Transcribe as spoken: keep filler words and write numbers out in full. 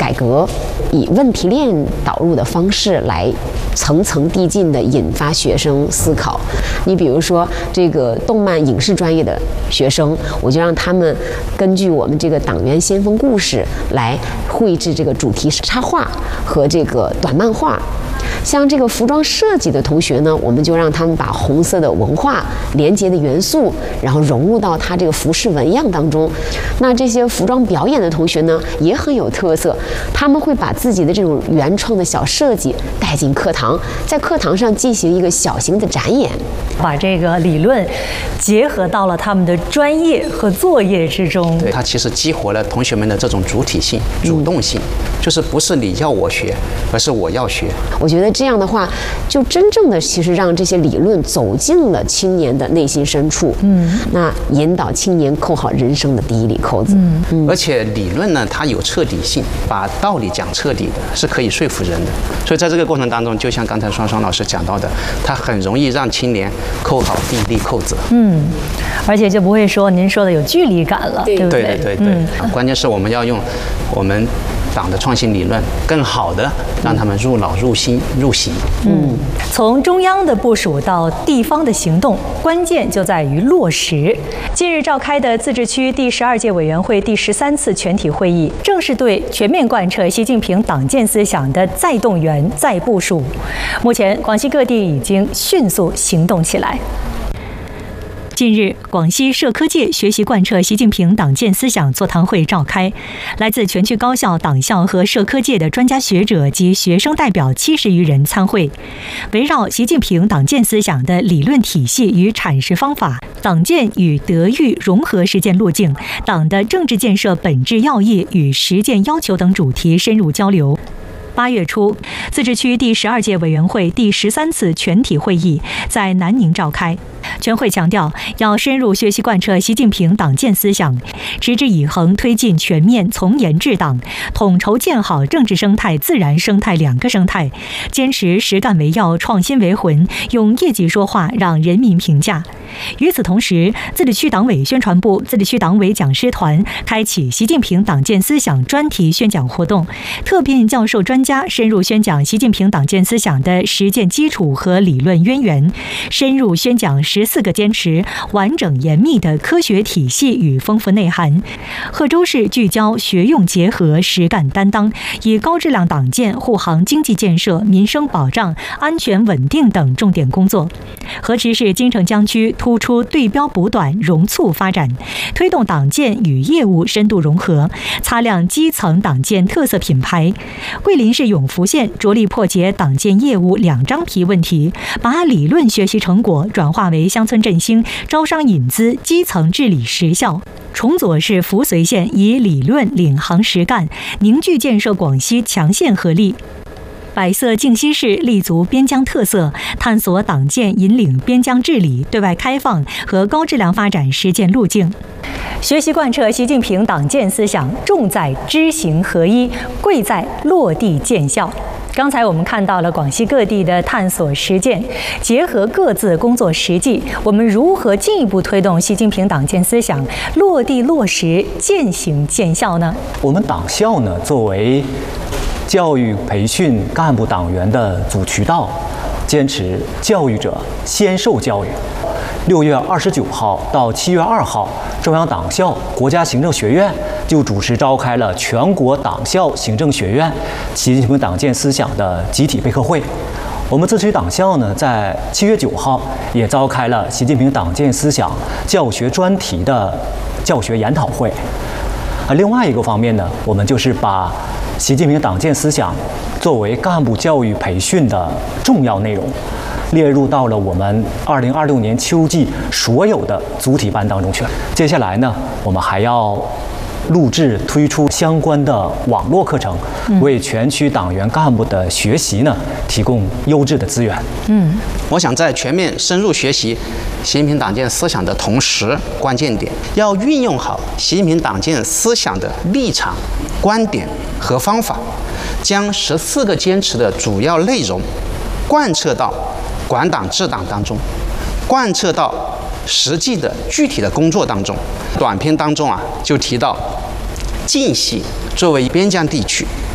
改革，以问题链导入的方式来层层递进的引发学生思考。你比如说这个动漫影视专业的学生，我就让他们根据我们这个党员先锋故事来绘制这个主题插画和这个短漫画。像这个服装设计的同学呢，我们就让他们把红色的文化连接的元素，然后融入到他这个服饰纹样当中。那这些服装表演的同学呢，也很有特色，他们会把自己的这种原创的小设计带进课堂，在课堂上进行一个小型的展演， 把这个理论结合到了他们的专业和作业之中。 对，它其实激活了同学们的这种主体性、主动性，嗯、就是不是你要我学，而是我要学。 我觉得这样的话，就真正的其实让这些理论走进了青年的内心深处，嗯，那引导青年扣好人生的第一粒扣子。 嗯，嗯而且理论呢，它有彻底性，把道理讲彻底的，是可以说服人的。所以在这个过程当中，就像刚才双双老师讲到的，它很容易让青年扣好第一粒扣子。 嗯，而且就不会说您说的有距离感了，对不对？ 对对对对。嗯、关键是我们要用我们党的创新理论，更好的让他们入脑、入心、入席。 嗯，从中央的部署到地方的行动，关键就在于落实。近日召开的自治区第十二届委员会第十三次全体会议，正是对全面贯彻习近平党建思想的再动员、再部署。目前，广西各地已经迅速行动起来。近日，广西社科界学习贯彻习近平党建思想座谈会召开，来自全区高校、党校和社科界的专家学者及学生代表七十余人参会，围绕习近平党建思想的理论体系与阐释方法、党建与德育融合实践路径、党的政治建设本质要义与实践要求等主题深入交流。八月初，自治区第十二届委员会第十三次全体会议在南宁召开。全会强调，要深入学习贯彻习近平党建思想，持之以恒推进全面从严治党，统筹建好政治生态、自然生态两个生态，坚持实干为要、创新为魂，用业绩说话，让人民评价。与此同时，自治区党委宣传部、自治区党委讲师团开启习近平党建思想专题宣讲活动，特聘教授专家深入宣讲习近平党建思想的实践基础和理论渊源，深入宣讲十四个坚持，完整严密的科学体系与丰富内涵。贺州市聚焦学用结合、实干担当，以高质量党建护航经济建设、民生保障、安全稳定等重点工作。河池市金城江区突出对标补短、融促发展，推动党建与业务深度融合，擦亮基层党建特色品牌。桂林市永福县着力破解党建业务两张皮问题，把理论学习成果转化为乡村振兴、招商引资、基层治理实效。崇左市扶绥县以理论领航实干，凝聚建设广西强县合力。百色靖西市立足边疆特色，探索党建引领边疆治理、对外开放和高质量发展实践路径。学习贯彻习近平党建思想，重在知行合一，贵在落地见效。刚才我们看到了广西各地的探索实践，结合各自工作实际，我们如何进一步推动习近平党建思想落地落实、渐行渐效呢？ 我们党校呢，作为教育培训干部党员的主渠道，坚持教育者先受教育。六月二十九号到七月二号，中央党校国家行政学院就主持召开了全国党校行政学院习近平党建思想的集体备课会。我们自治区党校呢，在七月九号也召开了习近平党建思想教学专题的教学研讨会。啊，另外一个方面呢，我们就是把习近平党建思想作为干部教育培训的重要内容，列入到了我们二零二六年秋季所有的主体班当中去。接下来呢，我们还要录制推出相关的网络课程，为全区党员干部的学习呢提供优质的资源。 嗯，我想在全面深入学习习近平党建思想的同时，关键点要运用好习近平党建思想的立场、观点和方法，将十四个坚持的主要内容贯彻到管党治党当中，贯彻到实际的具体的工作当中。短片当中啊，就提到晋西作为边疆地区，